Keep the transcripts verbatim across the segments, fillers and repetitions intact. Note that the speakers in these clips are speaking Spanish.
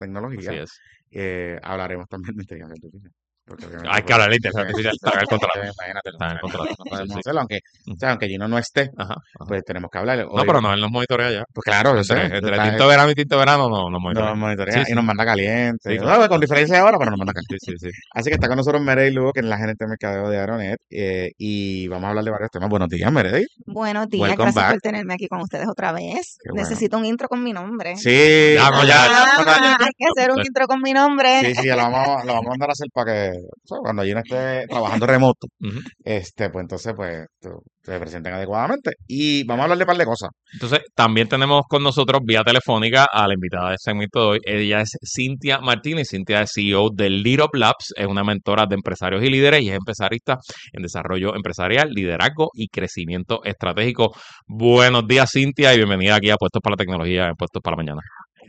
tecnología. Así es. Eh, hablaremos también de inteligencia artificial. Porque obviamente, Hay que pues, hablar de inteligencia artificial, está en el contrato. imagínate, Está en el no, contrato. no podemos Sí, sí. hacerlo, aunque, o Ujú. sea, aunque Gino no esté, Ajá, ajá. pues tenemos que hablar. No, Hoy, pero no, él nos monitorea ya. pues claro, yo sé, Entre, entre está- tinto verano y tinto verano no, nos monitorea. nos monitorea Sí, y sí. nos manda Sí, caliente. claro, No, con claro. diferencia de hora, pero nos manda Sí, caliente. sí, sí. Así que está con nosotros Meredith Lugo, que es la gerente de mercadeo de Aeronet, eh, y vamos a hablar de varios temas. Buenos días, Meredith. Buenos días, Welcome gracias back. por tenerme aquí con ustedes otra vez. Qué bueno. Necesito un intro con mi nombre. Sí, Ya, no, ya, ya. Ah, hay que hacer un intro con mi nombre. Sí, sí, ya lo vamos, lo vamos a mandar a hacer para que, o sea, cuando Gino esté trabajando remoto, Ujú. este, pues entonces, pues, tú- se presenten adecuadamente. Y vamos a hablar de un par de cosas. Entonces, también tenemos con nosotros vía telefónica a la invitada del segmento de hoy. Ella es Cintia Martínez. Cintia es C E O de Lead Up Labs. Es una mentora de empresarios y líderes y es empresarista en desarrollo empresarial, liderazgo y crecimiento estratégico. Buenos días, Cintia, y bienvenida aquí a Puestos para la Tecnología, en Puestos para la Mañana.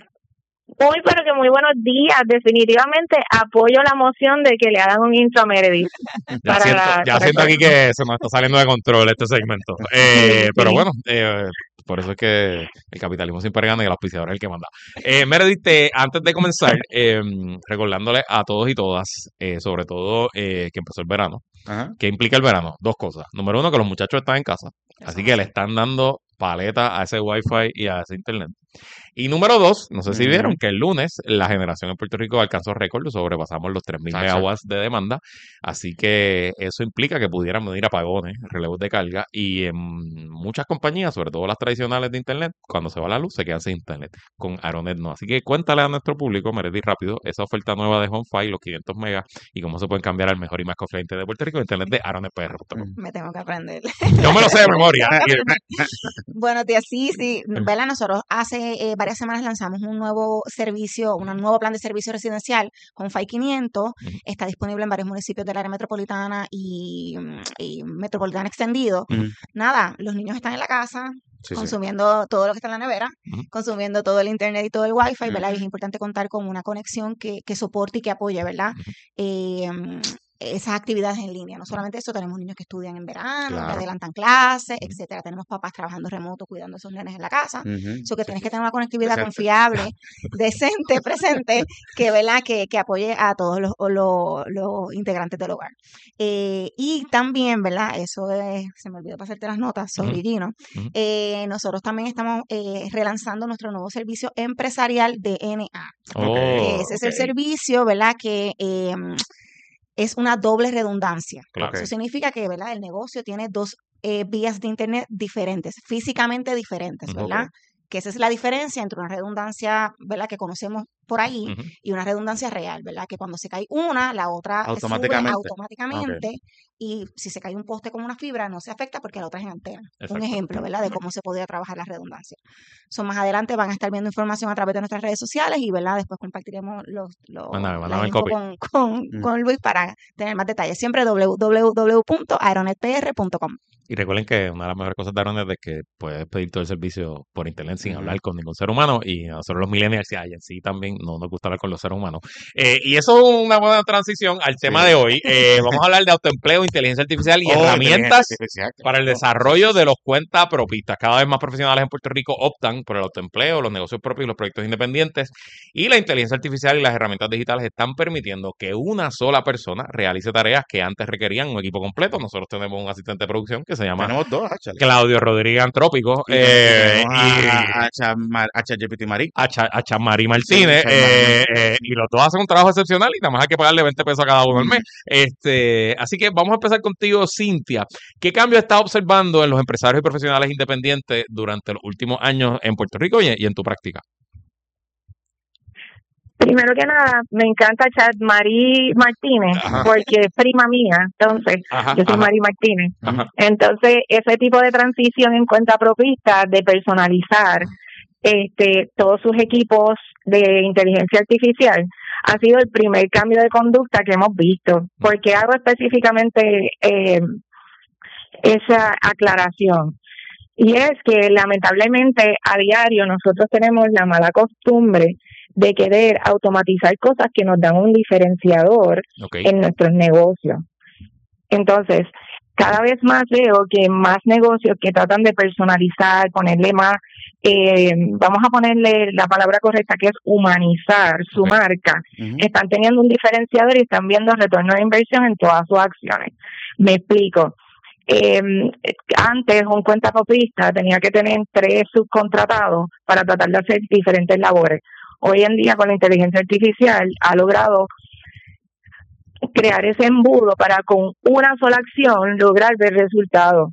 Muy, pero que muy buenos días. Definitivamente apoyo la moción de que le hagan un intro a Meredith. Ya Para siento, la- ya para siento el- aquí que se nos está saliendo de control este segmento. Eh, Sí, pero sí. bueno, eh, por eso es que el capitalismo siempre gana y el auspiciador es el que manda. Eh, Meredith, eh, antes de comenzar, eh, recordándole a todos y todas, eh, sobre todo eh, que empezó el verano, Ajá. ¿qué implica el verano? Dos cosas. Número uno, que los muchachos están en casa, así que le están dando paleta a ese wifi y a ese internet. Y número dos, no sé si Ujú. vieron que el lunes la generación en Puerto Rico alcanzó récord, sobrepasamos los tres mil Chacho. megawatts de demanda, así que eso implica que pudieran venir apagones, relevos de carga, y en muchas compañías, sobre todo las tradicionales de internet, cuando se va la luz se quedan sin internet, con Aeronet no. Así que cuéntale a nuestro público, Meredith, rápido, esa oferta nueva de HomeFi, los quinientos megas, y cómo se pueden cambiar al mejor y más confiable de Puerto Rico, internet de aeronet p r punto com. Me tengo que aprender. Yo me lo sé de memoria. Buenos días, sí, sí, ¿verdad? Nosotros hace eh, varias semanas lanzamos un nuevo servicio, un nuevo plan de servicio residencial con F I quinientos. Ujú. Está disponible en varios municipios del área metropolitana y, y metropolitana extendido. Ujú. Nada, los niños están en la casa, Sí, sí. consumiendo todo lo que está en la nevera, Ujú. consumiendo todo el internet y todo el wifi, ¿verdad? Y Ujú. es importante contar con una conexión que, que soporte y que apoye, ¿verdad? Ujú. Eh, esas actividades en línea. No solamente eso, tenemos niños que estudian en verano, que Claro. adelantan clases, Ujú. etcétera. Tenemos papás trabajando remoto, cuidando a esos nenes en la casa. Ujú. Eso que Sí, tienes sí. que tener una conectividad Presente. confiable, decente, presente, que, ¿verdad? Que, que apoye a todos los, los, los integrantes del hogar. Eh, y también, ¿verdad? Eso es, se me olvidó pasarte las notas, Ujú. sorry, Gino. Ujú. Eh, nosotros también estamos eh, relanzando nuestro nuevo servicio empresarial de N A, Oh, que ese es el ok. servicio, ¿verdad? Que eh, es una doble redundancia. Claro. Eso significa que, ¿verdad? El negocio tiene dos eh, vías de internet diferentes, físicamente diferentes, Ujú. ¿verdad? Que esa es la diferencia entre una redundancia, ¿verdad? Que conocemos por ahí Ujú. y una redundancia real, ¿verdad? Que cuando se cae una, la otra sube Automáticamente. automáticamente y si se cae un poste con una fibra no se afecta porque la otra es en antena. Exacto. Un ejemplo, ¿verdad? De cómo se podría trabajar la redundancia. So, más adelante van a estar viendo información a través de nuestras redes sociales y, ¿verdad? Después compartiremos los, los, Mándame, la mándame el info copy. con, con, Mm. con Luis para tener más detalles. Siempre w w w punto aeronet p r punto com. Y recuerden que una de las mejores cosas de Aeronet es que puedes pedir todo el servicio por internet sin Ujú. hablar con ningún ser humano. Y a nosotros los millennials y a Gen Z también no nos gusta hablar con los seres humanos. Eh, y eso es una buena transición al tema Sí. de hoy. Eh, vamos a hablar de autoempleo, inteligencia artificial y Oh, inteligencia herramientas artificial, para el claro. desarrollo de los cuentapropistas. Cada vez más profesionales en Puerto Rico optan por el autoempleo, los negocios propios y los proyectos independientes. Y la inteligencia artificial y las herramientas digitales están permitiendo que una sola persona realice tareas que antes requerían un equipo completo. Nosotros tenemos un asistente de producción que se llama Tenemos dos, áchale. Claudio Rodríguez Antrópico Y, ten- y eh, tenemos y a, a, a, Chamar- a ChatGPT Marí. a, Cha- a Chamari Martínez, Sí, Chamari eh, Martínez. eh, y los dos hacen un trabajo excepcional y nada más hay que pagarle veinte pesos a cada uno al mes. Este, así que vamos a empezar contigo, Cintia. ¿Qué cambio estás observando en los empresarios y profesionales independientes durante los últimos años en Puerto Rico y en, y en tu práctica? Primero que nada, me encanta Chat Mari Martínez, Ajá. porque es prima mía, entonces, Ajá, yo soy ajá, Mari Martínez. ajá. Entonces, ese tipo de transición en cuenta propista, de personalizar este todos sus equipos de inteligencia artificial, ha sido el primer cambio de conducta que hemos visto. ¿Por qué hago específicamente eh, esa aclaración? Y es que lamentablemente a diario nosotros tenemos la mala costumbre de querer automatizar cosas que nos dan un diferenciador Ok. en nuestros negocios. Entonces, cada vez más veo que más negocios que tratan de personalizar, ponerle más, eh, vamos a ponerle la palabra correcta, que es humanizar su Ok. marca, Ujú. están teniendo un diferenciador y están viendo retorno de inversión en todas sus acciones. Me explico. Eh, antes un cuentapropista tenía que tener tres subcontratados para tratar de hacer diferentes labores. Hoy en día con la inteligencia artificial ha logrado crear ese embudo para con una sola acción lograr ver resultados.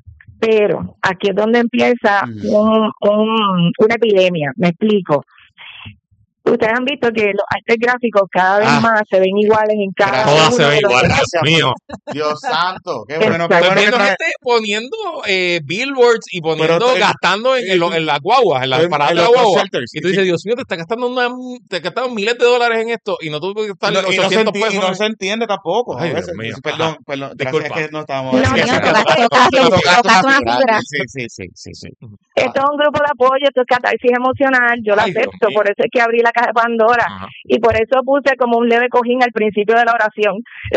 Pero aquí es donde empieza Ujú. un, un, una epidemia, me explico. Ustedes han visto que los artes gráficos cada vez Ah, más se ven iguales en cada gracias. Todas se uno ven de los igual, Dios Gracias por mío. Dios santo. Qué bueno, qué Exacto. Estoy bueno que viendo traes. gente poniendo eh, billboards y Pero poniendo, en, gastando en, en, lo- en las guaguas, en las en, paradas en de la los call guagua. shelters. Y tú Sí, dices, Dios mío, te estás gastando una, te has gastado miles de dólares en esto y no tuve que y gastar no, y no se ochocientos enti- y pesos. no en- se entiende tampoco a Ay, Dios veces. mío. Perdón, Ajá. perdón. Gracias, es Disculpa. que no estábamos No, así. Dios Es mío, que no, tocaste, eh, tocaste, no tocaste una tocaste una fibra. fibra. Sí, sí, sí, sí, sí. Ah, esto es un grupo de apoyo, esto es catarsis emocional, yo lo Ay, Dios acepto, mío. por eso es que abrí la caja de Pandora Ajá. y por eso puse como un leve cojín al principio de la oración.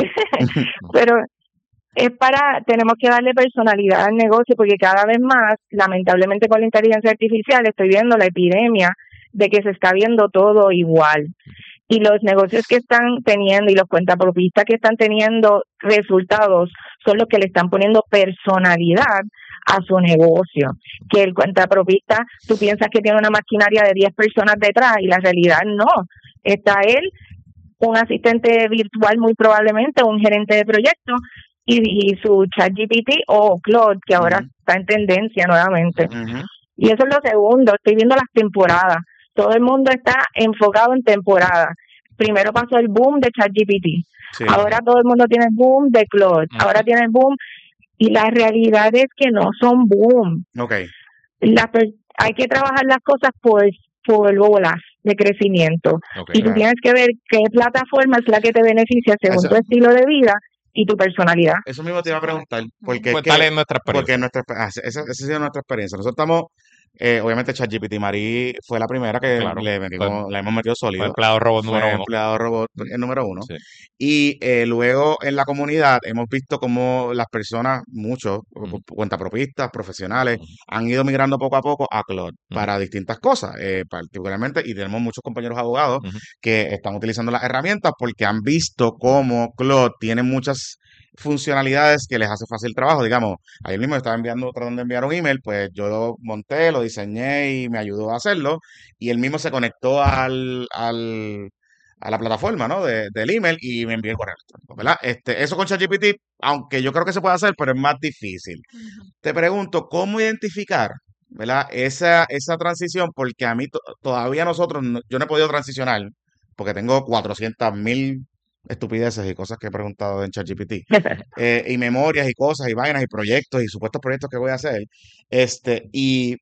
Pero es para, tenemos que darle personalidad al negocio porque cada vez más, lamentablemente con la inteligencia artificial, estoy viendo la epidemia de que se está viendo todo igual. Y los negocios que están teniendo y los cuentapropistas que están teniendo resultados son los que le están poniendo personalidad a su negocio. Que el cuentapropista, tú piensas que tiene una maquinaria de diez personas detrás y la realidad no. Está él, un asistente virtual muy probablemente, un gerente de proyecto y, y su ChatGPT o Claude, que ahora Ujú. está en tendencia nuevamente. Ujú. Y eso es lo segundo, estoy viendo las temporadas. Todo el mundo está enfocado en temporadas. Primero pasó el boom de ChatGPT. Sí. Ahora todo el mundo tiene el boom de Claude. Ujú. Ahora tiene el boom. Y la realidad es que no son boom. Ok. La per- hay que trabajar las cosas por, por olas de crecimiento. Ok. Y tú Claro. tienes que ver qué plataforma es la que te beneficia según Eso, tu estilo de vida y tu personalidad. eso mismo te iba a preguntar, porque es Pues que, tal es nuestra porque experiencia. nuestra, exper- ah, esa, esa ha sido nuestra experiencia. Nosotros estamos, eh, obviamente ChatGPT Marí fue la primera que Claro. le Fue, metimos, la hemos metido fue sólido. empleado robot número Fue uno. empleado robot el número uno. Sí. Y eh, luego en la comunidad hemos visto cómo las personas, muchos, Ujú. cuentapropistas, profesionales, Ujú. han ido migrando poco a poco a Claude Ujú. para distintas cosas, eh, particularmente, y tenemos muchos compañeros abogados Ujú. que están utilizando las herramientas porque han visto cómo Claude tiene muchas funcionalidades que les hace fácil el trabajo. Digamos, ayer mismo estaba enviando, tratando de enviar un email, pues yo lo monté, lo diseñé y me ayudó a hacerlo, y él mismo se conectó al, al, a la plataforma, ¿no? De, del email y me envió el correo electrónico, ¿verdad? Este, eso con ChatGPT, aunque yo creo que se puede hacer, pero es más difícil. Te pregunto, ¿cómo identificar, ¿verdad? Esa, esa transición, porque a mí to- todavía nosotros, no- yo no he podido transicionar, porque tengo cuatrocientas mil estupideces y cosas que he preguntado en ChatGPT, eh, y memorias y cosas y vainas y proyectos y supuestos proyectos que voy a hacer, este, y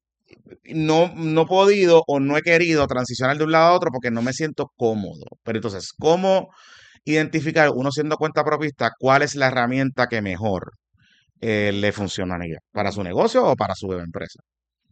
no, no he podido o no he querido transicionar de un lado a otro porque no me siento cómodo. Pero entonces, ¿cómo identificar, uno siendo cuenta propista, cuál es la herramienta que mejor eh, le funcionaría para su negocio o para su empresa?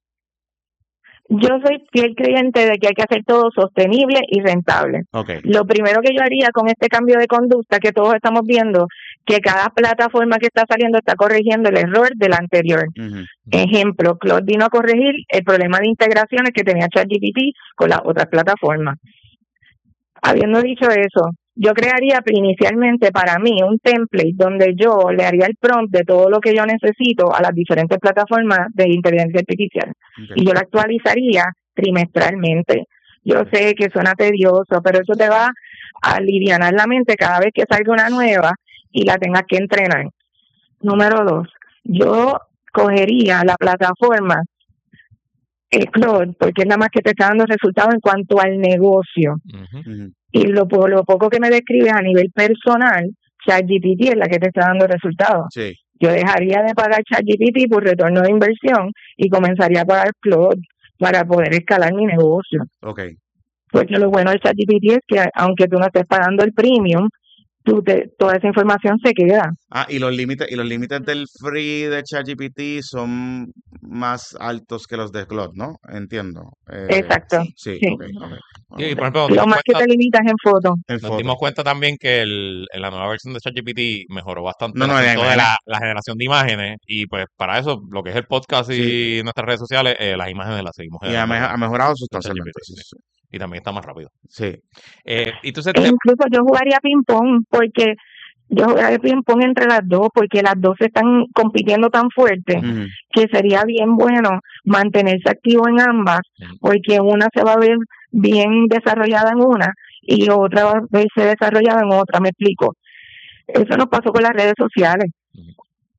Yo soy fiel creyente de que hay que hacer todo sostenible y rentable. Ok. Lo primero que yo haría con este cambio de conducta que todos estamos viendo, que cada plataforma que está saliendo está corrigiendo el error de la anterior. Ujú. Ejemplo, Claude vino a corregir el problema de integraciones que tenía ChatGPT con las otras plataformas. Habiendo dicho eso, yo crearía inicialmente para mí un template donde yo le haría el prompt de todo lo que yo necesito a las diferentes plataformas de inteligencia artificial Ok. y yo lo actualizaría trimestralmente. Yo sé que suena tedioso, pero eso te va a aliviar la mente cada vez que salga una nueva y la tengas que entrenar. Número dos, yo cogería la plataforma el Claude, porque es la más que te está dando resultados en cuanto al negocio. Ujú. Ujú. Y lo, po- lo poco que me describes a nivel personal, ChatGPT es la que te está dando resultados. Sí. Yo dejaría de pagar ChatGPT por retorno de inversión y comenzaría a pagar Claude para poder escalar mi negocio. Ok. Porque lo bueno del ChatGPT es que aunque tú no estés pagando el premium, tú te, toda esa información se queda. Ah, y los límites, y los límites del free de ChatGPT son más altos que los de Claude, ¿no? Entiendo. Eh, Exacto, Sí. sí, sí. ok, ok. Y, y, ok. por ejemplo, nos Lo dimos más que cuenta, te limitas en fotos. En nos fotos. dimos cuenta también que el, en la nueva versión de ChatGPT mejoró bastante No, el no, de asunto de imágenes. la, la generación de imágenes y pues para eso, lo que es el podcast Sí, y nuestras redes sociales, eh, las imágenes las seguimos y ha, generando me- con, ha mejorado con sustancialmente. ChatGPT, Sí, sí. sí, Y también está más rápido. sí. Eh, y entonces, E te- incluso yo jugaría ping-pong, porque yo jugaría ping-pong entre las dos, porque las dos se están compitiendo tan fuerte Ujú. que sería bien bueno mantenerse activo en ambas, Ujú. porque una se va a ver bien desarrollada en una y otra va a verse desarrollada en otra, me explico. Eso nos pasó con las redes sociales. Ujú.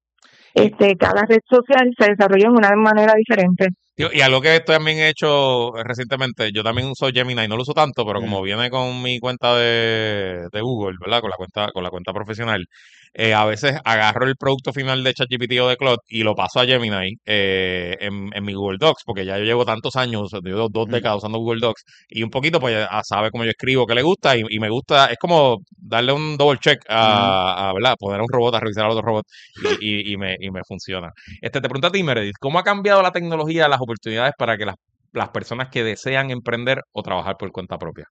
Este, cada red social se desarrolla de una manera diferente. Tío, y algo que también he hecho eh, recientemente, yo también uso Gemini, no lo uso tanto, pero como Mm. viene con mi cuenta de, de Google, ¿verdad? Con la cuenta, con la cuenta profesional, eh, a veces agarro el producto final de ChatGPT o de Claude y lo paso a Gemini eh, en, en mi Google Docs, porque ya yo llevo tantos años, yo llevo dos Mm. décadas usando Google Docs, y un poquito pues ya sabe cómo yo escribo, que le gusta, y, y me gusta, es como darle un double check Ujú. a, a, ¿verdad? Poner a un robot a revisar al otro robot y, y, y me, y me funciona. Este, te pregunto a ti, Meredith, ¿cómo ha cambiado la tecnología las oportunidades para que las, las personas que desean emprender o trabajar por cuenta propia?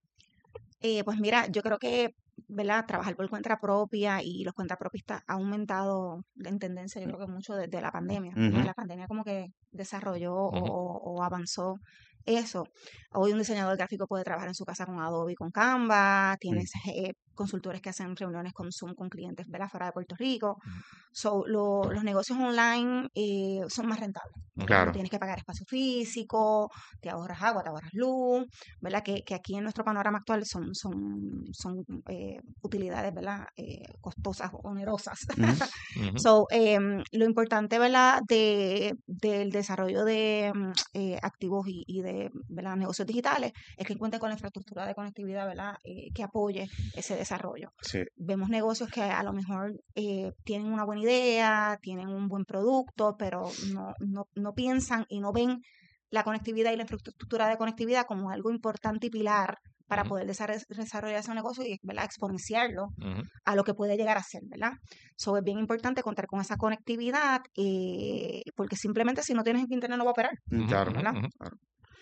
Eh, pues mira, yo creo que, ¿verdad? Trabajar por cuenta propia y los cuentapropistas ha aumentado en tendencia, yo creo que mucho desde la pandemia, ¿verdad? Ujú. La pandemia como que desarrolló o, Ujú. o- o avanzó eso. Hoy un diseñador gráfico puede trabajar en su casa con Adobe y con Canva, Mm. tienes eh, consultores que hacen reuniones con Zoom con clientes, ¿verdad? Fuera de Puerto Rico. Ujú. So, lo- los negocios online eh, son más rentables, ¿verdad? No Claro. tienes que pagar espacio físico, te ahorras agua, te ahorras luz, ¿verdad? Que, que aquí en nuestro panorama actual son, son, son eh, utilidades, ¿verdad? Eh, costosas o onerosas. Ujú. Ujú. So, em, lo importante, ¿verdad? De, del desarrollo de mm, eh, activos y, y de, ¿verdad? Negocios digitales es que cuente con la infraestructura de conectividad, ¿verdad? Eh, que apoye ese desarrollo. Sí. Vemos negocios que a lo mejor eh, tienen una buena idea, tienen un buen producto, pero no, no, no piensan y no ven la conectividad y la infraestructura de conectividad como algo importante y pilar para Ujú. poder desarre- desarrollar ese negocio y, ¿verdad? Exponenciarlo Ujú. a lo que puede llegar a ser, ¿verdad? So, es bien importante contar con esa conectividad, eh, porque simplemente si no tienes internet no va a operar, Mm, Ujú. Claro, Ujú. ¿verdad? Ujú. claro.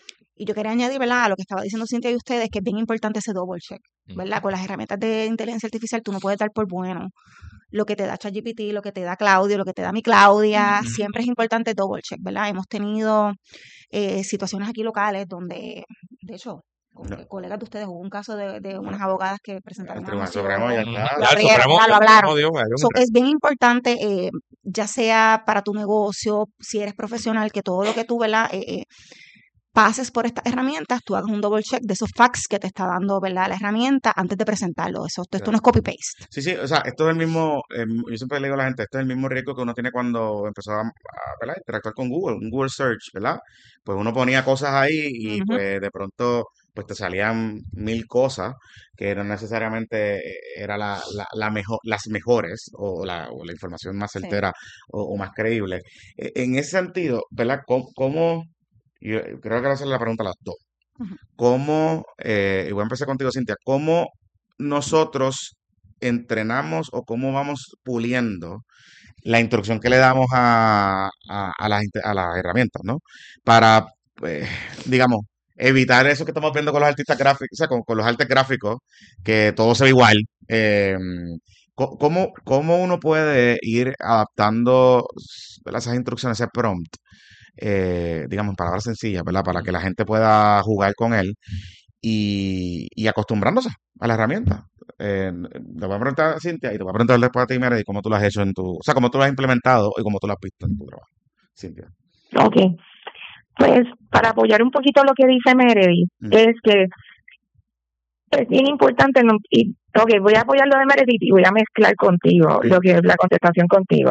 Y yo quería añadir, ¿verdad? A lo que estaba diciendo Cintia y ustedes, que es bien importante ese double check, Ujú. ¿verdad? Con las herramientas de inteligencia artificial tú no puedes dar por bueno lo que te da ChatGPT, lo que te da Claudio, lo que te da mi Claudia, Ujú. siempre es importante double check, ¿verdad? Hemos tenido eh, situaciones aquí locales donde, de hecho, con- No. eh, colegas de ustedes, hubo un caso de, de unas abogadas que El presentaron una Tribunal moción, Supremo ya Ujú. está. lo Ya el abrieron, Supremo, ¿verdad? Lo el Supremo hablaron. dio, hay un So, re- es bien importante, eh, ya sea para tu negocio, si eres profesional, que todo lo que tú, ¿verdad? Eh, eh, pases por estas herramientas, tú hagas un double check de esos facts que te está dando, ¿verdad? La herramienta antes de presentarlo. Eso, esto no Claro. es copy-paste. Sí, sí, o sea, esto es el mismo, em, yo siempre le digo a la gente, esto es el mismo riesgo que uno tiene cuando empezó a, a, ¿verdad? interactuar con Google, un Google Search, ¿verdad? Pues uno ponía cosas ahí y Ujú. pues de pronto pues te salían mil cosas que no necesariamente eh, era la, la, la mejor, las mejores o la, o la información más Sí. certera o, o más creíble. E- En ese sentido, ¿verdad? ¿Cómo, cómo- yo creo que voy a hacer la pregunta a las dos. Ujú. ¿Cómo, eh, y voy a empezar contigo, Cintia, cómo nosotros entrenamos o cómo vamos puliendo la instrucción que le damos a, a, a las, inte- a las herramientas, ¿no? Para, pues, digamos, evitar eso que estamos viendo con los artistas gráficos, o sea, con, con los artes gráficos, que todo se ve igual. Eh, co- ¿cómo, cómo uno puede ir adaptando, ¿verdad? Esas instrucciones, ese prompt, eh, digamos, en palabras sencillas, ¿verdad? Para que la gente pueda jugar con él y, y acostumbrándose a la herramienta. Eh, te voy a preguntar a Cintia y te voy a preguntar después a ti, Meredith, cómo tú lo has hecho en tu, o sea, cómo tú lo has implementado y cómo tú lo has visto en tu trabajo. Cintia. Ok, pues para apoyar un poquito lo que dice Meredith, Mm. es que es bien importante, no- y ok, voy a apoyar lo de Meredith y voy a mezclar contigo Mm. lo que es la contestación contigo.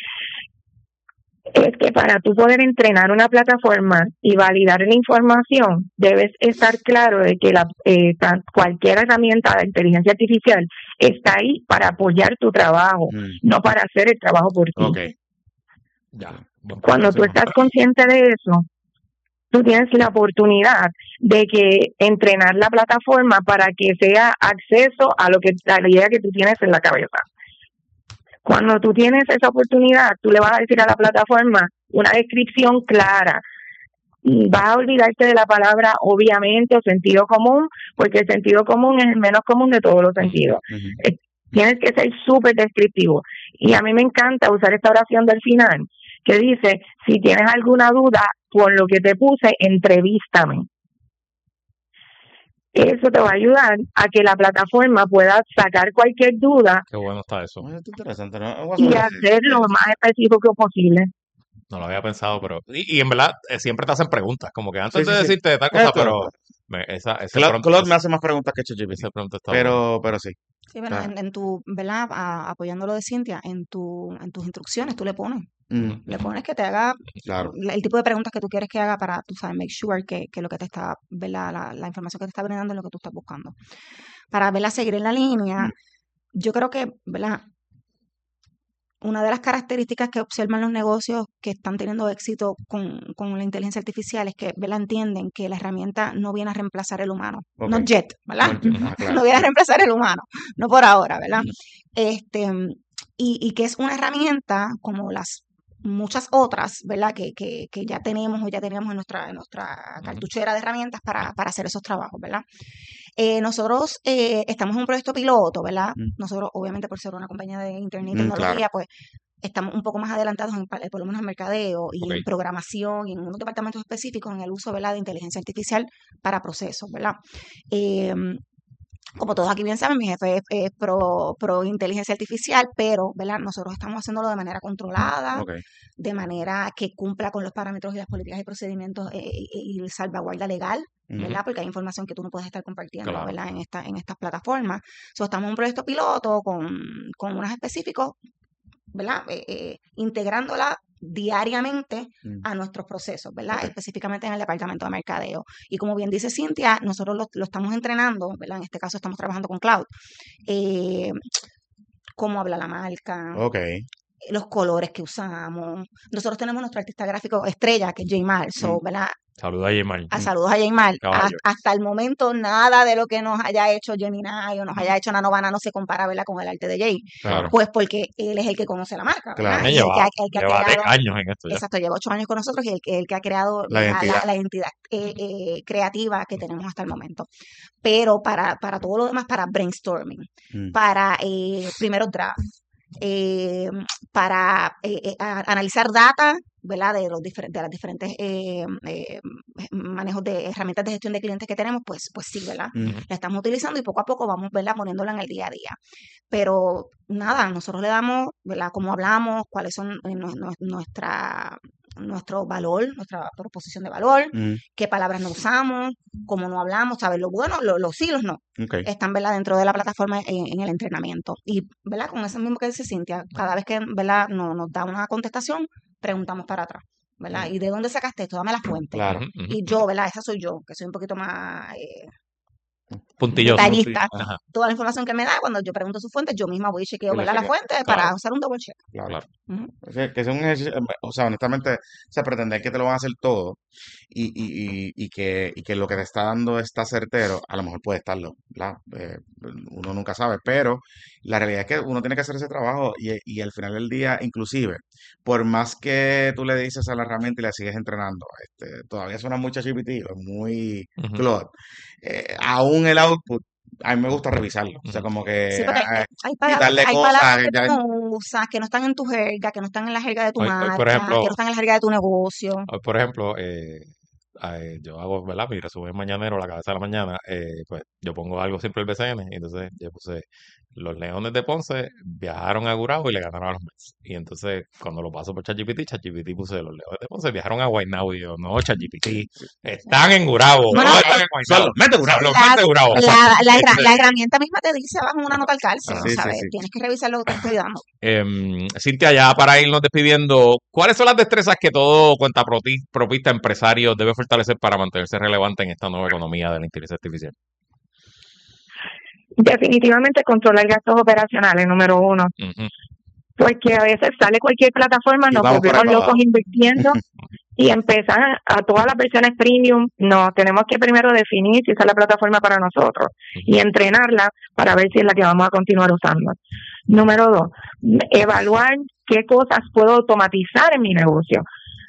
Es que para tú poder entrenar una plataforma y validar la información, debes estar claro de que la, eh, tan- cualquier herramienta de inteligencia artificial está ahí para apoyar tu trabajo, Mm. no para hacer el trabajo por ti. Ok. Ya, buen punto, Cuando sí, tú no. estás consciente de eso, tú tienes la oportunidad de que entrenar la plataforma para que sea acceso a lo que a la idea que tú tienes en la cabeza. Cuando tú tienes esa oportunidad, tú le vas a decir a la plataforma una descripción clara. Vas a olvidarte de la palabra obviamente o sentido común, porque el sentido común es el menos común de todos los sentidos. Ujú. Tienes que ser súper descriptivo. Y a mí me encanta usar esta oración del final, que dice, si tienes alguna duda por lo que te puse, entrevístame. Eso te va a ayudar a que la plataforma pueda sacar cualquier duda Qué bueno está eso. Bueno, esto es interesante, ¿no? Vamos a y hacer- hacer lo más específico posible. No lo había pensado, pero... Y, y en verdad, eh, siempre te hacen preguntas, como que antes Sí, de sí, sí. decirte de tal cosa, Esto- pero... me- esa, esa Claude, pregunta, Claude me hace más preguntas que ChatGPT, esa pregunta está buena. pero, pero sí. Sí, bueno, Ah. en, en tu, ¿verdad? A- apoyando lo de Cintia, en tu, en tus instrucciones tú le pones, Mm, le pones que te haga claro. la- el tipo de preguntas que tú quieres que haga para, tú sabes, make sure que, que lo que te está, ¿verdad? La, la información que te está brindando es lo que tú estás buscando. Para, ¿verdad? Seguir en la línea, Mm. yo creo que, ¿verdad? Una de las características que observan los negocios que están teniendo éxito con, con la inteligencia artificial es que, ¿verdad? Entienden que la herramienta no viene a reemplazar el humano, no Ok. yet, ¿verdad? No entiendo. Ah, claro. No viene a reemplazar el humano, no por ahora, ¿verdad? Ujú. Este, y, y que es una herramienta como las muchas otras, ¿verdad? Que, que, que ya tenemos o ya teníamos en nuestra, en nuestra Ujú. cartuchera de herramientas para, para hacer esos trabajos, ¿verdad? Eh, nosotros eh, estamos en un proyecto piloto, ¿verdad? Mm. Nosotros, obviamente, por ser una compañía de internet y Mm, tecnología, claro. pues estamos un poco más adelantados, en, pa- por lo menos en mercadeo y Ok. en programación y en unos departamentos específicos en el uso, ¿verdad? De inteligencia artificial para procesos, ¿verdad? Eh, como todos aquí bien saben, mi jefe es, es pro, pro inteligencia artificial, pero, ¿verdad? Nosotros estamos haciéndolo de manera controlada, Ok. de manera que cumpla con los parámetros y las políticas y procedimientos eh, y, y salvaguarda legal, Ujú. ¿verdad? Porque hay información que tú no puedes estar compartiendo, Claro. ¿verdad? En esta, en estas plataformas. So, estamos en un proyecto piloto con, con unos específicos, ¿verdad? Eh, eh, integrándola diariamente Mm. a nuestros procesos, ¿verdad? Ok. Específicamente en el departamento de mercadeo. Y como bien dice Cintia, nosotros lo, lo estamos entrenando, ¿verdad? En este caso estamos trabajando con Cloud. Eh, cómo habla la marca, Ok. los colores que usamos. Nosotros tenemos nuestro artista gráfico estrella, que es Jaymar, so, Mm. ¿verdad? Saluda a Jamal. A Mm. saludos a Jaymar. Caballo. Hasta, hasta el momento, nada de lo que nos haya hecho Gemini o nos haya hecho Nanovana no se compara, ¿verdad? Con el arte de Jay. Claro. Pues porque él es el que conoce la marca, ¿verdad? Claro. Y el Lleva, que ha, el que ha lleva de creado, años en esto ya. exacto, lleva ocho años con nosotros y el, que- el que ha creado La ¿verdad? identidad. la, la identidad eh, eh, creativa que tenemos hasta el momento. Pero para, para todo lo demás, para brainstorming, Mm. para eh, primeros drafts, eh, para eh, eh, a- analizar data, ¿verdad? De los diferentes, de las diferentes eh, eh, manejos de herramientas de gestión de clientes que tenemos, pues, pues sí, ¿verdad? Mm. Ujú. La estamos utilizando y poco a poco vamos, ¿verdad? Poniéndola en el día a día. Pero nada, nosotros le damos, ¿verdad? Cómo hablamos, cuáles son eh, nue- nue- nuestra nuestro valor, nuestra proposición de valor, Mm. qué palabras no usamos, cómo no hablamos, ¿sabes? Lo bueno, lo- los sí, los no Ok. están, ¿verdad? Dentro de la plataforma en, en el entrenamiento. Y, ¿verdad? Con eso mismo que dice Cintia, cada vez que, ¿verdad? No, nos da una contestación, preguntamos para atrás, ¿verdad? ¿Y de dónde sacaste esto? Dame la fuente. Claro. Ujú, ujú. Y yo, ¿verdad? Esa soy yo, que soy un poquito más eh, Puntilloso. detallista. Ajá. Toda la información que me da, cuando yo pregunto su fuente, yo misma voy y chequeo, Tú la ¿verdad? La chequeas. fuente para Claro. hacer un double check. Claro. Claro. Ujú. O sea, que es un ejercicio, eh, o sea, honestamente, o sea, pretender que te lo van a hacer todo y, y, y, y que, y que lo que te está dando está certero, a lo mejor puede estarlo, ¿verdad? Eh, uno nunca sabe, pero la realidad es que uno tiene que hacer ese trabajo y, y al final del día, inclusive, por más que tú le dices a la herramienta y la sigues entrenando, este, todavía suena muy ChatGPT, es muy Ujú. Claude, eh, aún el output, a mí me gusta revisarlo, o sea, Ujú. como Sí, que porque hay, ah, hay, pala- quitarle hay cosas, palabras que ya, tú no usas, que no están en tu jerga, que no están en la jerga de tu Hoy, hoy, por marca, que ejemplo, no están en la jerga de tu negocio. hoy, por ejemplo, eh, eh, yo hago, ¿verdad? Mi resumen mañanero, la cabeza de la mañana, eh, pues yo pongo algo siempre el B C N, y entonces yo puse, los Leones de Ponce viajaron a Gurabo y le ganaron a los Mets. Y entonces, cuando lo paso por ChatGPT, ChatGPT puse, los Leones de Ponce viajaron a Guaynabo, y yo, no, ChatGPT, están en Gurabo, Bueno, no eh, están en son Guaynabo, los Mets de son Gurabo. los la, Mets de Gurabo. la, la, herra- Entonces, la herramienta misma te dice abajo en una nota al calce, ajá. Sí, sí, ¿sabes? sí. Tienes que revisar lo que te estoy dando. Em, Cintia, ya para irnos despidiendo, ¿cuáles son las destrezas que todo cuentaproti- propista empresario debe fortalecer para mantenerse relevante en esta nueva economía de la inteligencia artificial? Definitivamente controlar gastos operacionales, número uno. Ujú. Porque a veces sale cualquier plataforma, Y nos vamos por ahí volvemos para locos abajo. invirtiendo y empezar a todas las versiones premium, no, tenemos que primero definir si esa es la plataforma para nosotros y entrenarla para ver si es la que vamos a continuar usando. Número dos, evaluar qué cosas puedo automatizar en mi negocio,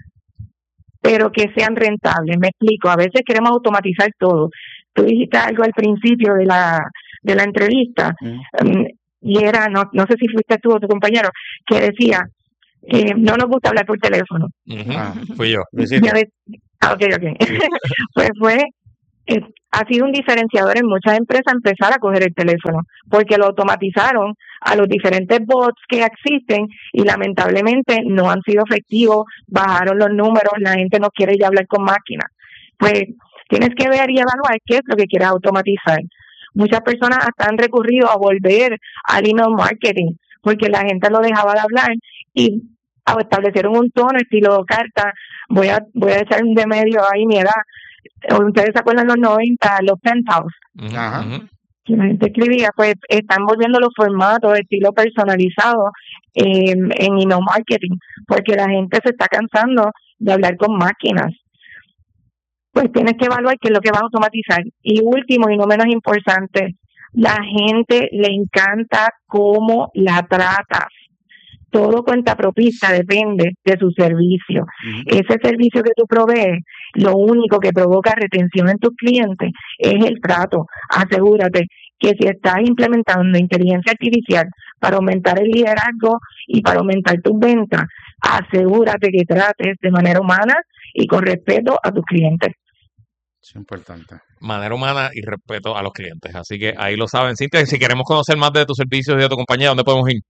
pero que sean rentables. Me explico, a veces queremos automatizar todo. Tú dijiste algo al principio de la de la entrevista, mm. um, y era, no, no sé si fuiste tú o tu compañero, que decía, Eh, no nos gusta hablar por teléfono. Uh-huh. Ah, fui yo. Ah, ok, ok. Pues fue, eh, ha sido un diferenciador en muchas empresas empezar a coger el teléfono, porque lo automatizaron a los diferentes bots que existen y lamentablemente no han sido efectivos, bajaron los números, la gente no quiere ya hablar con máquinas. Pues tienes que ver y evaluar qué es lo que quieres automatizar. Muchas personas hasta han recurrido a volver al email marketing, porque la gente lo dejaba de hablar y establecieron un tono estilo carta. Voy a voy a echar de medio ahí mi edad. Ustedes se acuerdan los noventa, los penthouse. Ajá. Que la gente escribía, pues están volviendo los formatos estilo personalizado eh, en email marketing, porque la gente se está cansando de hablar con máquinas. Pues tienes que evaluar qué es lo que vas a automatizar. Y último y no menos importante, la gente le encanta cómo la tratas. Todo cuentapropista depende de su servicio. Uh-huh. Ese servicio que tú provees, lo único que provoca retención en tus clientes es el trato. Asegúrate que si estás implementando inteligencia artificial para aumentar el liderazgo y para aumentar tus ventas, asegúrate que trates de manera humana y con respeto a tus clientes. Es importante. Manera humana y respeto a los clientes. Así que ahí lo saben. Cintia, si queremos conocer más de tus servicios y de tu compañía, ¿dónde podemos ir?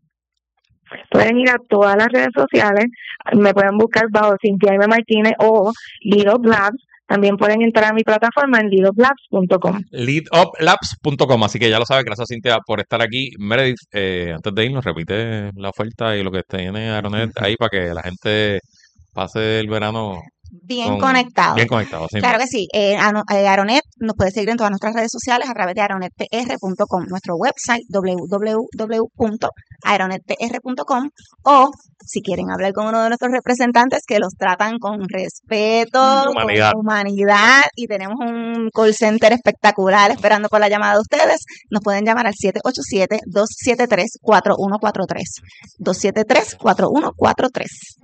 Pueden ir a todas las redes sociales, me pueden buscar bajo Cintia M. Martínez o Lead Up Labs. También pueden entrar a mi plataforma en lead up labs punto com. lead up labs punto com, así que ya lo sabes. Gracias, Cintia, por estar aquí. Meredith, eh, antes de irnos, repite la oferta y lo que tiene Aeronet ahí para que la gente pase el verano bien con, conectado. Bien conectado. Sí. Claro que sí. Eh, Aeronet nos puede seguir en todas nuestras redes sociales a través de aeronet p r punto com, nuestro website doble u doble u doble u punto aeronet p r punto com, o si quieren hablar con uno de nuestros representantes que los tratan con respeto, humanidad. con humanidad, y tenemos un call center espectacular esperando por la llamada de ustedes, nos pueden llamar al siete ocho siete, dos siete tres, cuatro uno cuatro tres. dos siete tres, cuatro uno cuatro tres.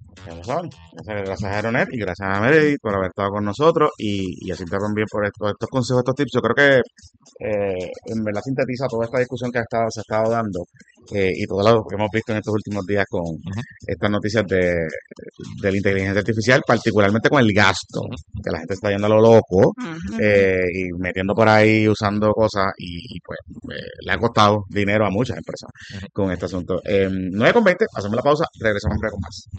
Gracias a Aeronet y gracias a Meredith por haber estado con nosotros y, y así también por estos, estos consejos, estos tips. Yo creo que eh, en verdad sintetiza toda esta discusión que ha estado, se ha estado dando eh, y todo lo que hemos visto en estos últimos días con uh-huh. estas noticias de, de la inteligencia artificial, particularmente con el gasto, uh-huh. que la gente está yendo a lo loco uh-huh. eh, y metiendo por ahí, usando cosas y, y pues eh, le ha costado dinero a muchas empresas uh-huh. con este asunto. Eh, nueve con veinte, hacemos la pausa, regresamos en breve con más.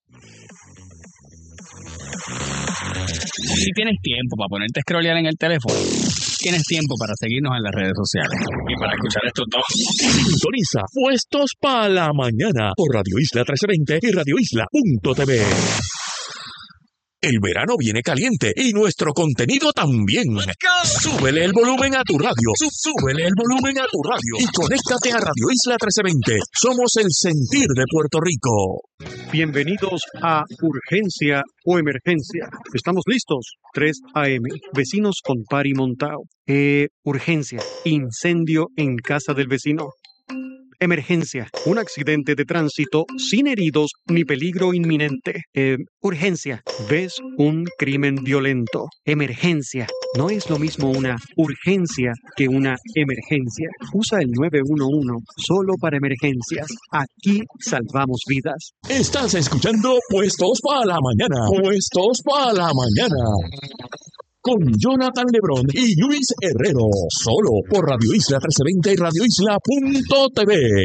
Si tienes tiempo para ponerte a scrollear en el teléfono, tienes tiempo para seguirnos en las redes sociales y para escuchar estos dos. Sintoniza Puestos para la Mañana por Radio Isla trece veinte y radio isla punto t v. El verano viene caliente y nuestro contenido también. Súbele el volumen a tu radio. Súbele el volumen a tu radio. Y conéctate a Radio Isla trece veinte. Somos el sentir de Puerto Rico. Bienvenidos a Urgencia o Emergencia. Estamos listos. tres a eme. Vecinos con pari montao. Eh, urgencia. Incendio en casa del vecino. Emergencia. Un accidente de tránsito sin heridos ni peligro inminente. Eh, urgencia. ¿Ves un crimen violento? Emergencia. No es lo mismo una urgencia que una emergencia. Usa el nueve uno uno solo para emergencias. Aquí salvamos vidas. Estás escuchando Puestos para la Mañana. Puestos para la Mañana. Con Jonathan Lebrón y Luis Herrero, solo por Radio Isla trece veinte y radio isla punto t v.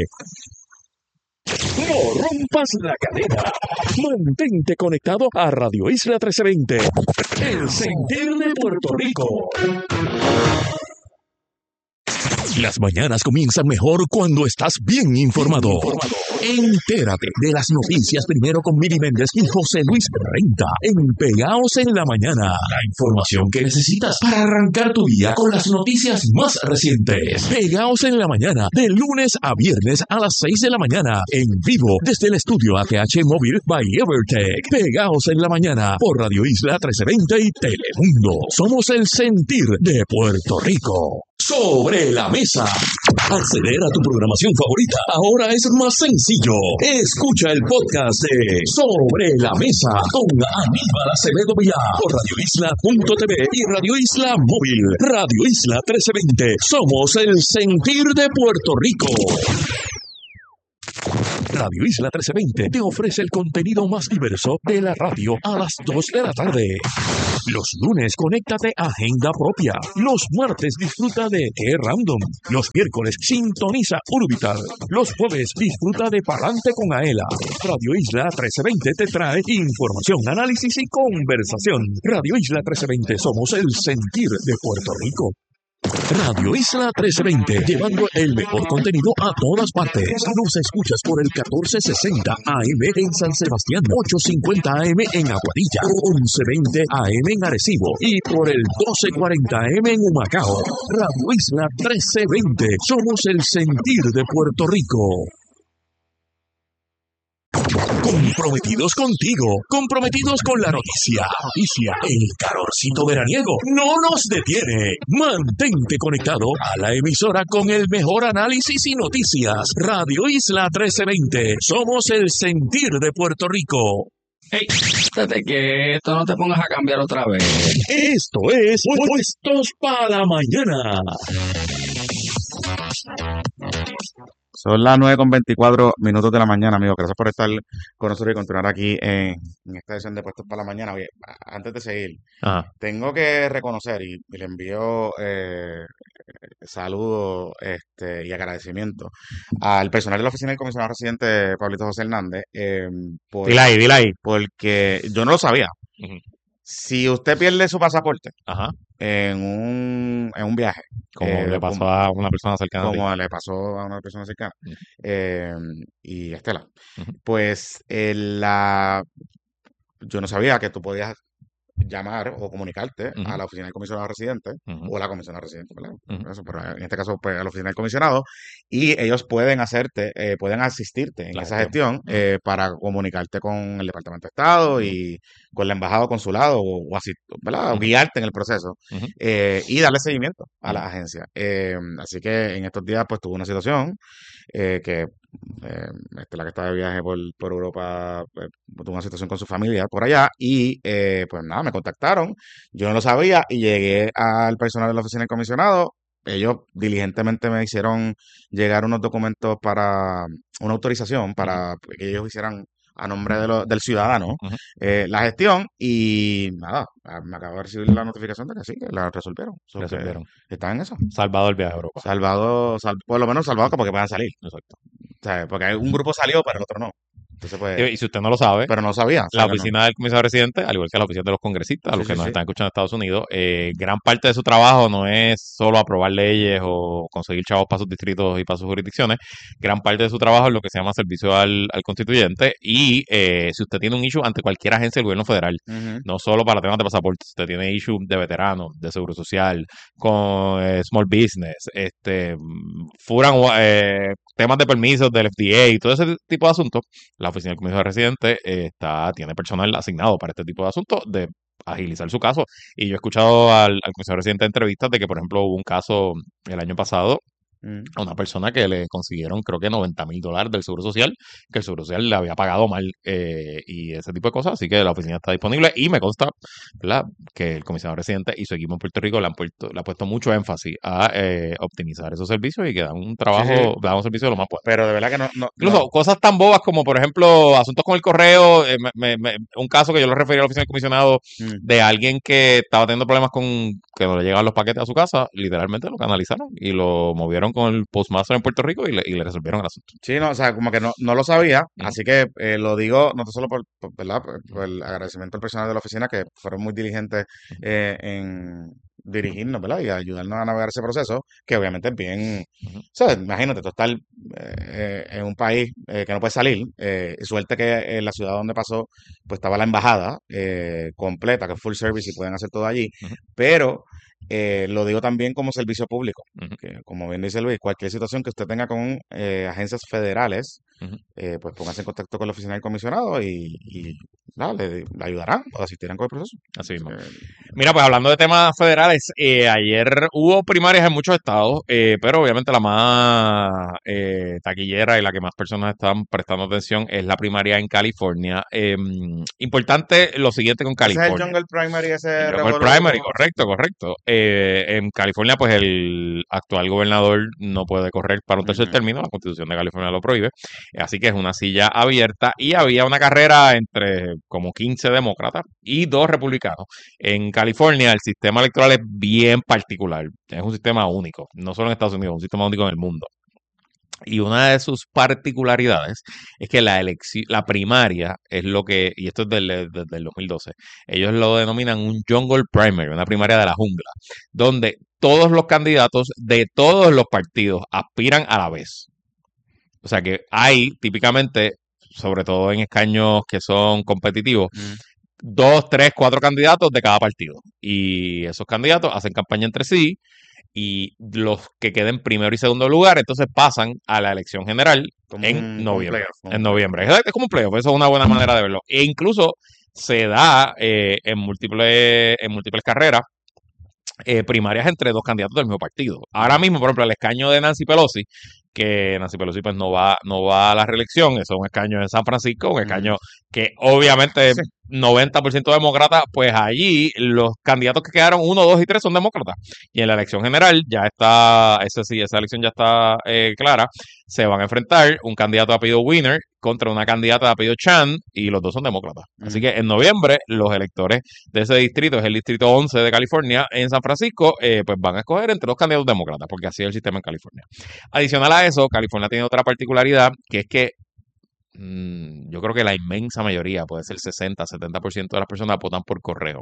No rompas la cadena. Mantente conectado a Radio Isla trece veinte, el sentir de Puerto Rico. Las mañanas comienzan mejor cuando estás bien informado. Entérate de las noticias primero con Miri Méndez y José Luis Renta en Pegaos en la Mañana. La información que necesitas para arrancar tu día con las noticias más recientes. Pegaos en la Mañana, de lunes a viernes a las seis de la mañana, en vivo desde el estudio A T H Móvil by Evertech. Pegaos en la Mañana por Radio Isla trece veinte y Telemundo. Somos el sentir de Puerto Rico. Sobre la mesa. Acceder a tu programación favorita ahora es más sencillo. Escucha el podcast de Sobre la Mesa con Aníbal Acevedo Vilá por radio isla punto t v y Radio Isla Móvil. Radio Isla trece veinte. Somos el sentir de Puerto Rico. Radio Isla trece veinte te ofrece el contenido más diverso de la radio a las dos de la tarde. Los lunes, conéctate a Agenda Propia. Los martes, disfruta de Qué Random. Los miércoles, sintoniza Urbital. Los jueves, disfruta de Palante con Aela. Radio Isla trece veinte te trae información, análisis y conversación. Radio Isla trece veinte, somos el sentir de Puerto Rico. Radio Isla trece veinte, llevando el mejor contenido a todas partes. Nos escuchas por el catorce sesenta A M en San Sebastián, ochocientos cincuenta A M en Aguadilla, once veinte A M en Arecibo y por el doce cuarenta A M en Humacao. Radio Isla trece veinte, somos el sentir de Puerto Rico. Comprometidos contigo, comprometidos con la noticia. Noticia, el calorcito veraniego no nos detiene. Mantente conectado a la emisora con el mejor análisis y noticias. Radio Isla trece veinte, somos el sentir de Puerto Rico. Hey, espérate que esto no te pongas a cambiar otra vez. Esto es Puestos para la Mañana. Son las nueve con veinticuatro minutos de la mañana, amigos. Gracias por estar con nosotros y continuar aquí en, en esta edición de Puestos para la Mañana. Oye, antes de seguir, Ajá. tengo que reconocer y, y le envío eh, saludos este, y agradecimiento al personal de la oficina del comisionado residente Pablito José Hernández. Eh, por, Dile ahí, dile ahí. porque yo no lo sabía. Ujú. Si usted pierde su pasaporte Ajá. en un, en un viaje, Como eh, le pasó como, a una persona cercana a ti. como le pasó a una persona cercana, Ujú. eh, y Estela, Ujú. pues eh, la, yo no sabía que tú podías llamar o comunicarte Ujú. a la oficina del comisionado residente Ujú. o a la comisionada residente, ¿verdad? Ujú. Eso, pero en este caso, pues a la oficina del comisionado, y ellos pueden hacerte, eh, pueden asistirte en La esa gestión. gestión Ujú. eh, para comunicarte con el Departamento de Estado Ujú. y con la embajada o consulado, o, o así, ¿verdad? O Ujú. guiarte en el proceso Ujú. eh, y darle seguimiento a Ujú. la agencia. Eh, así que en estos días, pues tuve una situación eh, que eh, este, la que está de viaje por, por Europa, pues, tuvo una situación con su familia por allá y eh, pues nada, me contactaron, yo no lo sabía y llegué al personal de la oficina del comisionado. Ellos diligentemente me hicieron llegar unos documentos para una autorización Ujú. para que ellos hicieran a nombre de lo- del ciudadano Ujú. eh, la gestión y nada, ah, me acabo de recibir la notificación de que sí, que la resolvieron. So, que Resolvieron. están en eso. Salvado el viaje a Europa. Salvado, sal- por lo menos salvado porque puedan salir. Exacto. O sea, porque un grupo salió, pero el otro no. Entonces, pues, Y, y si usted no lo sabe, pero no sabía. O sea, la que no. oficina del comisionado residente, al igual que la oficina de los congresistas, Sí, los que sí, nos sí. están escuchando en Estados Unidos, eh, gran parte de su trabajo no es solo aprobar leyes o conseguir chavos para sus distritos y para sus jurisdicciones. Gran parte de su trabajo es lo que se llama servicio al, al constituyente. Y eh, si usted tiene un issue ante cualquier agencia del gobierno federal, Ujú. no solo para temas de pasaporte, si usted tiene issue de veteranos, de seguro social, con eh, small business, este, mm, furan eh, temas de permisos del F D A y todo ese tipo de asuntos, la oficina del comisionado residente eh, está, tiene personal asignado para este tipo de asuntos de agilizar su caso. Y yo he escuchado al, al comisionado residente en entrevistas de que, por ejemplo, hubo un caso el año pasado Mm. a una persona que le consiguieron creo que noventa mil dólares del Seguro Social, que el Seguro Social le había pagado mal eh, y ese tipo de cosas, así que la oficina está disponible y me consta, ¿verdad?, que el comisionado residente y su equipo en Puerto Rico le han puesto, le ha puesto mucho énfasis a eh, optimizar esos servicios y que dan un trabajo, Sí, sí. dan un servicio de lo más bueno. Pero de verdad que no, no, Incluso no. cosas tan bobas como, por ejemplo, asuntos con el correo. eh, me- me- me- un caso que yo lo referí a la oficina del comisionado Mm. de alguien que estaba teniendo problemas con que no le llegaban los paquetes a su casa, literalmente lo canalizaron y lo movieron con el postmaster en Puerto Rico y le, y le resolvieron el asunto. Sí, no, o sea, como que no, no lo sabía, Ujú. así que eh, lo digo no solo por, por, ¿verdad? Por, por el agradecimiento al personal de la oficina que fueron muy diligentes eh, en, dirigirnos, ¿verdad? Y ayudarnos a navegar ese proceso, que obviamente es bien, Ujú. o sea, imagínate, tú estar eh, en un país eh, que no puedes salir, eh, y suerte que en la ciudad donde pasó, pues estaba la embajada eh, completa, que es full service y pueden hacer todo allí, Ujú. pero eh, lo digo también como servicio público, Ujú. que como bien dice Luis, cualquier situación que usted tenga con eh, agencias federales, Ujú. eh, pues póngase en contacto con la oficina del comisionado y, y nada, le, le ayudarán o asistirán con el proceso. Así mismo. Eh, Mira, pues hablando de temas federales, eh, ayer hubo primarias en muchos estados, eh, pero obviamente la más eh, taquillera y la que más personas están prestando atención es la primaria en California. Eh, importante lo siguiente con ese es el California. Jungle Primary, El ese Jungle revolú. Primary, correcto, correcto. Eh, en California, pues el actual gobernador no puede correr para un tercer Ujú. término, la Constitución de California lo prohíbe, así que es una silla abierta y había una carrera entre como quince demócratas y dos republicanos. En California el sistema electoral es bien particular, es un sistema único, no solo en Estados Unidos, es un sistema único en el mundo. Y una de sus particularidades es que la elección, la primaria es lo que, y esto es del, desde el dos mil doce, ellos lo denominan un jungle primary, una primaria de la jungla, donde todos los candidatos de todos los partidos aspiran a la vez. O sea que hay típicamente, sobre todo en escaños que son competitivos, Ujú. dos, tres, cuatro candidatos de cada partido. Y esos candidatos hacen campaña entre sí y los que queden primero y segundo lugar, entonces pasan a la elección general Como en un, como un noviembre. playoff, como En un playoff. noviembre. Es es como un playoff, eso es una buena manera de verlo. E incluso se da eh, en múltiples, en múltiples carreras eh, primarias entre dos candidatos del mismo partido. Ahora Ujú. mismo, por ejemplo, el escaño de Nancy Pelosi, que Nancy Pelosi pues no va, no va a la reelección, eso es un escaño en San Francisco, un escaño Ujú. que obviamente es Sí. noventa por ciento demócrata, pues allí los candidatos que quedaron uno, dos y tres son demócratas. Y en la elección general ya está, ese sí, esa elección ya está eh, clara, se van a enfrentar un candidato de apellido Winner contra una candidata de apellido Chan y los dos son demócratas. Así Ujú. que en noviembre los electores de ese distrito, es el distrito once de California, en San Francisco, eh, pues van a escoger entre dos candidatos demócratas, porque así es el sistema en California. Adicional a eso, California tiene otra particularidad, que es que mmm, yo creo que la inmensa mayoría, puede ser sesenta, setenta por ciento de las personas votan por correo.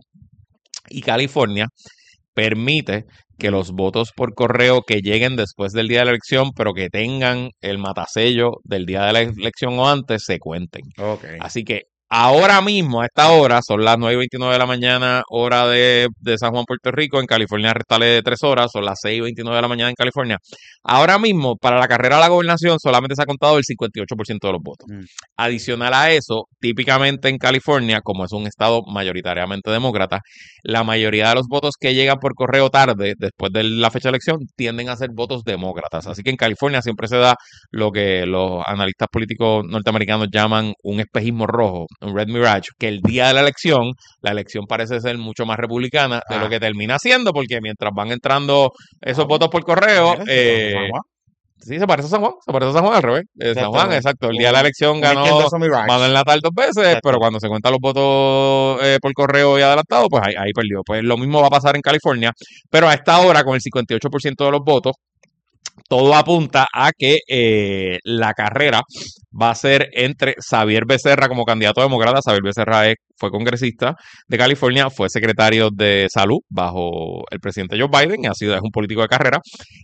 Y California permite que los votos por correo que lleguen después del día de la elección, pero que tengan el matasello del día de la elección o antes, se cuenten. Ok. Así que ahora mismo, a esta hora, son las nueve y veintinueve de la mañana, hora de, de San Juan, Puerto Rico. En California restale tres horas, son las seis y veintinueve de la mañana en California. Ahora mismo, para la carrera a la gobernación, solamente se ha contado el cincuenta y ocho por ciento de los votos. Mm. Adicional a eso, típicamente en California, como es un estado mayoritariamente demócrata, la mayoría de los votos que llegan por correo tarde, después de la fecha de elección, tienden a ser votos demócratas. Así que en California siempre se da lo que los analistas políticos norteamericanos llaman un espejismo rojo, un red mirage, que el día de la elección, la elección parece ser mucho más republicana de lo Ah. que termina siendo, porque mientras van entrando esos Ah, votos por correo, mira, se eh, San Juan. sí, se parece a San Juan, se parece a San Juan al revés. Eh, San Juan, Exacto. exacto. El Un, día de la elección un ganó izquierdoso Mirage. Manuel Natal dos veces, pero Exacto. cuando se cuentan los votos eh, por correo y adelantado, pues ahí, ahí perdió. Pues lo mismo va a pasar en California, pero a esta hora, con el cincuenta y ocho por ciento de los votos, todo apunta a que eh, la carrera va a ser entre Xavier Becerra como candidato demócrata. Xavier Becerra es, fue congresista de California, fue secretario de salud bajo el presidente Joe Biden y ha sido, es un político de carrera.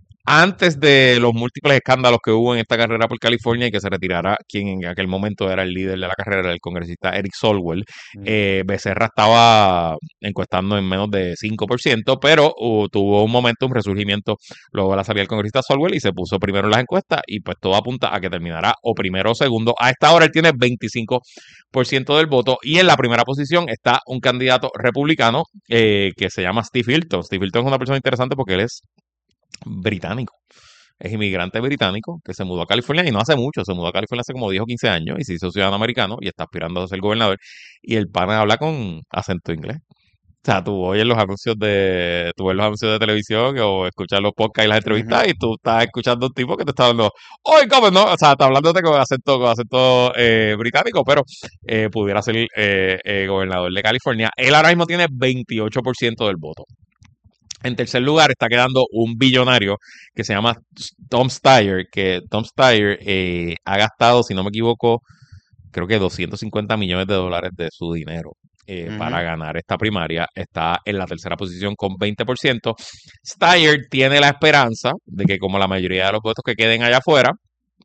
Antes de los múltiples escándalos que hubo en esta carrera por California y que se retirara quien en aquel momento era el líder de la carrera, era el congresista Eric Swalwell, Mm. eh, Becerra estaba encuestando en menos de cinco por ciento, pero uh, tuvo un momento, un resurgimiento luego de la salida del congresista Swalwell y se puso primero en las encuestas y pues todo apunta a que terminará o primero o segundo. A esta hora él tiene veinticinco por ciento del voto y en la primera posición está un candidato republicano eh, que se llama Steve Hilton. Steve Hilton es una persona interesante porque él es británico. Es inmigrante británico que se mudó a California y no hace mucho, se mudó a California hace como diez o quince años y se hizo ciudadano americano y está aspirando a ser gobernador. Y el pana habla con acento inglés. O sea, tú oyes los anuncios de, tú ves los anuncios de televisión o escuchas los podcasts y las entrevistas Ujú. y tú estás escuchando un tipo que te está dando, ¡oye, cómo no! O sea, está hablándote con acento, con acento eh, británico, pero eh, pudiera ser eh, eh, gobernador de California. Él ahora mismo tiene veintiocho por ciento del voto. En tercer lugar está quedando un billonario que se llama Tom Steyer, que Tom Steyer eh, ha gastado, si no me equivoco, creo que doscientos cincuenta millones de dólares de su dinero eh, Ujú. para ganar esta primaria. Está en la tercera posición con veinte por ciento. Steyer tiene la esperanza de que, como la mayoría de los votos que queden allá afuera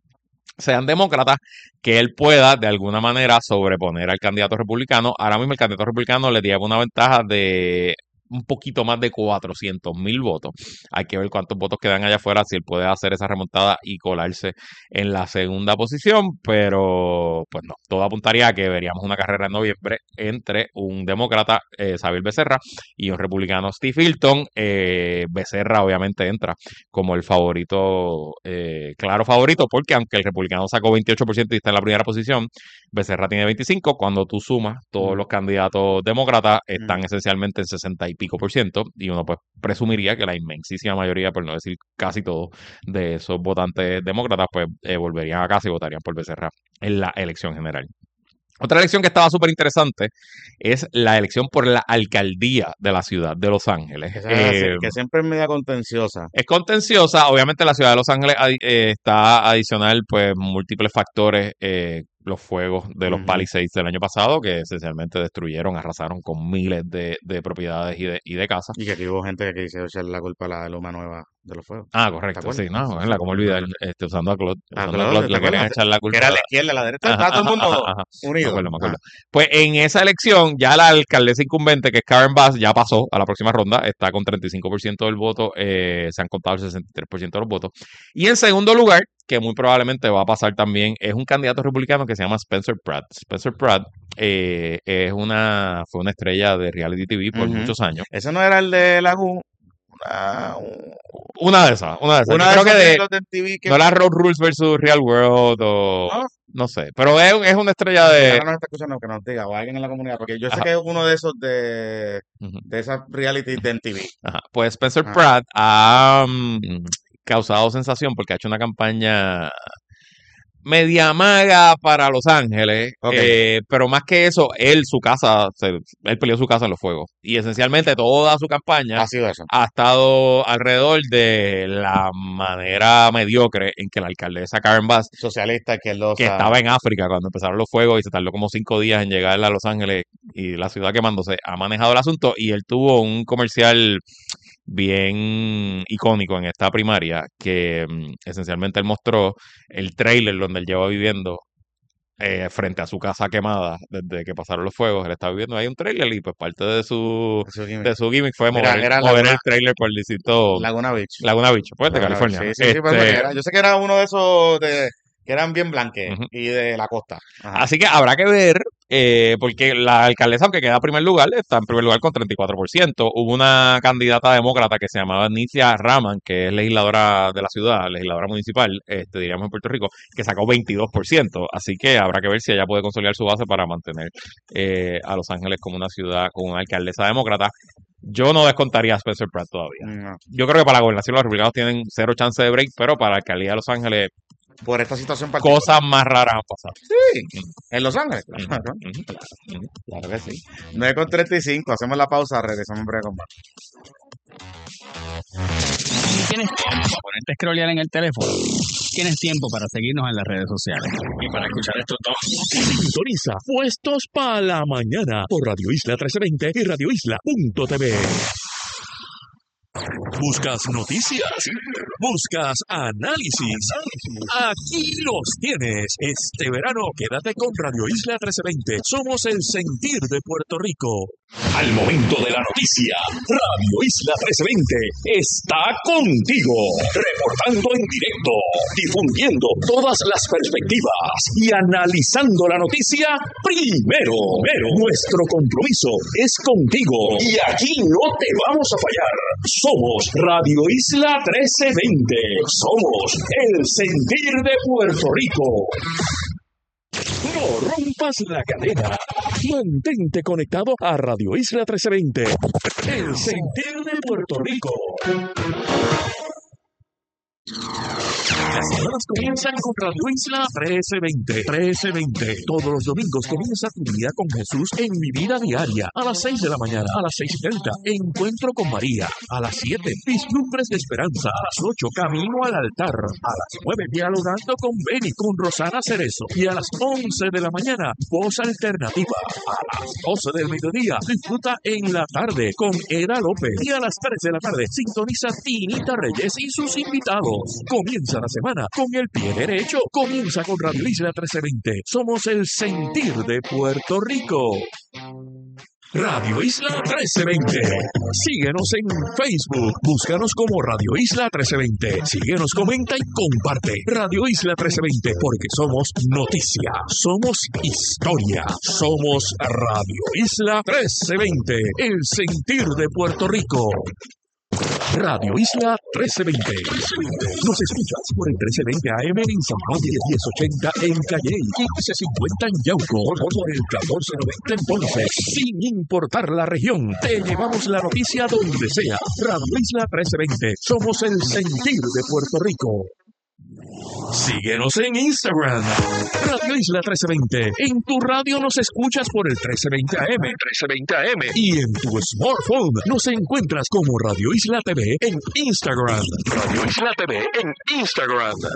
sean demócratas, que él pueda de alguna manera sobreponer al candidato republicano. Ahora mismo el candidato republicano le lleva una ventaja de un poquito más de cuatrocientos mil votos. Hay que ver cuántos votos quedan allá afuera, si él puede hacer esa remontada y colarse en la segunda posición, pero pues no, todo apuntaría a que veríamos una carrera en noviembre entre un demócrata, eh, Xavier Becerra, y un republicano, Steve Hilton. Eh, Becerra obviamente entra como el favorito, eh, claro favorito, porque aunque el republicano sacó veintiocho por ciento y está en la primera posición, Becerra tiene veinticinco. Cuando tú sumas todos Mm. los candidatos demócratas, están Mm. esencialmente en sesenta y pico por ciento, y uno pues presumiría que la inmensísima mayoría, por no decir casi todo, de esos votantes demócratas pues eh, volverían a casa y votarían por Becerra en la elección general. Otra elección que estaba súper interesante es la elección por la alcaldía de la ciudad de Los Ángeles. Que, sea así, Eh, que siempre es media contenciosa. es contenciosa. Obviamente la ciudad de Los Ángeles adi- eh, está adicional pues múltiples factores, eh, los fuegos de los Ujú. Palisades del año pasado, que esencialmente destruyeron, arrasaron con miles de, de propiedades y de, y de casas. Y que aquí hubo gente que quiso echarle la culpa a la luma nueva de los fuegos. Ah, ¿Te correcto, acuerdas? sí, no, Sí, ¿verdad? sí. ¿Cómo olvidar? Este, usando a Claude, Ah, usando a claro, Claude, ¿te le querían acuerdas? echar la Que culpa. era a la izquierda, a la derecha, Ajá, estaba todo el ajá, mundo ajá, ajá. Me unido. acuerdo, me Ah, acuerdo. Pues en esa elección, ya la alcaldesa incumbente, que es Karen Bass, ya pasó a la próxima ronda, está con treinta y cinco por ciento del voto, eh, se han contado el sesenta y tres por ciento de los votos. Y en segundo lugar, que muy probablemente va a pasar también, es un candidato republicano que se llama Spencer Pratt. Spencer Pratt eh, es una, fue una estrella de reality T V por ujú. muchos años. Ese no era el de la U. Ah, Una de esas, una de esas. una Yo de creo que esos de de, los de T V que no era Road Rules versus Real World o no, no sé, pero es, es una estrella si de... ahora nos está escuchando que nos diga o alguien en la comunidad, porque yo sé Ajá, que es uno de esos de ujú, de esas reality de M T V. ajá. Pues Spencer Ajá. Pratt ha mm, causado sensación porque ha hecho una campaña media maga para Los Ángeles, Ok. eh, pero más que eso, él, su casa, se- él peleó su casa en los fuegos. Y esencialmente toda su campaña Ha sido eso. ha estado alrededor de la manera mediocre en que la alcaldesa Karen Bass, Socialista, que izquierdosa. estaba en África cuando empezaron los fuegos y se tardó como cinco días en llegar a Los Ángeles y la ciudad quemándose, ha manejado el asunto, y él tuvo un comercial bien icónico en esta primaria que mm, esencialmente él mostró el trailer donde él lleva viviendo eh, frente a su casa quemada desde que pasaron los fuegos. Él estaba viviendo ahí un trailer y pues parte de su Eso es gimmick. de su gimmick fue Era, mover, era mover Laguna, el trailer por el distrito Laguna Beach. Laguna Beach, pues de Laguna Beach. California. Sí, sí, sí, pues, porque Este, era, yo sé que era uno de esos de, que eran bien blanques ujú. y de la costa. Ajá. Así que habrá que ver, eh, porque la alcaldesa, aunque queda en primer lugar, está en primer lugar con treinta y cuatro por ciento. Hubo una candidata demócrata que se llamaba Nicia Raman, que es legisladora de la ciudad, legisladora municipal, este, diríamos en Puerto Rico, que sacó veintidós por ciento. Así que habrá que ver si ella puede consolidar su base para mantener eh, a Los Ángeles como una ciudad con una alcaldesa demócrata. Yo no descontaría a Spencer Pratt todavía. No. Yo creo que para la gobernación los republicanos tienen cero chance de break, pero para la alcaldía de Los Ángeles Por esta situación particular. cosas más raras han pasado. Sí, en Los Ángeles. Ujú, Claro, ujú, ujú, claro que sí. nueve con treinta y cinco, hacemos la pausa, regresamos en breve con más. Tienes tiempo para ponerte a scrollear en el teléfono. Tienes tiempo para seguirnos en las redes sociales. Y para escuchar estos dos. Sintoniza Puestos para la Mañana por Radio Isla trece veinte y radio isla punto t v. ¿Buscas noticias? ¿Buscas análisis? Aquí los tienes. Este verano quédate con Radio Isla trece veinte. Somos el sentir de Puerto Rico. Al momento de la noticia, Radio Isla trece veinte está contigo, reportando en directo, difundiendo todas las perspectivas y analizando la noticia primero. Pero nuestro compromiso es contigo y aquí no te vamos a fallar. Somos Radio Isla trece veinte. Somos el sentir de Puerto Rico. No rompas la cadena. Mantente conectado a Radio Isla trece veinte. El sentir de Puerto Rico. Las semanas comienzan con Radio Isla trece veinte. trece veinte. Todos los domingos comienza tu día con Jesús en Mi Vida Diaria. A las seis de la mañana, a las seis y treinta, Encuentro con María. A las siete, Vislumbres de Esperanza. A las ocho, Camino al Altar. A las nueve, Dialogando con Beni, con Rosana Cerezo. Y a las once de la mañana, Voz Alternativa. A las doce del mediodía, disfruta En la Tarde con Eda López. Y a las tres de la tarde, sintoniza Tinita Reyes y sus invitados. Comienza la semana con el pie derecho. Comienza con Radio Isla trece veinte. Somos el sentir de Puerto Rico. Radio Isla trece veinte. Síguenos en Facebook. Búscanos como Radio Isla trece veinte. Síguenos, comenta y comparte. Radio Isla trece veinte, porque somos noticia, somos historia, somos Radio Isla trece veinte, el sentir de Puerto Rico. Radio Isla trece veinte. Nos escuchas por el trece veinte A M en San Juan, diez ochenta en Calley, quince cincuenta en Yauco, por el catorce noventa en Ponce. Sin importar la región, te llevamos la noticia donde sea. Radio Isla trece veinte. Somos el sentir de Puerto Rico. Síguenos en Instagram, Radio Isla trece veinte. En tu radio nos escuchas por el trece veinte A M, trece veinte A M. Y en tu smartphone nos encuentras como Radio Isla T V en Instagram. Radio Isla T V en Instagram.